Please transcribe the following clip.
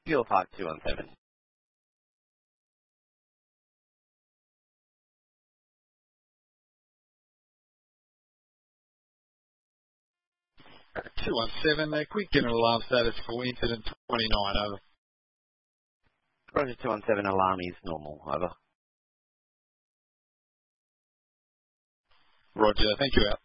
Fuel Park 217. Two 217, quick general alarm status for incident 29, over. Roger 217, alarm is normal, over. Roger, thank you, out.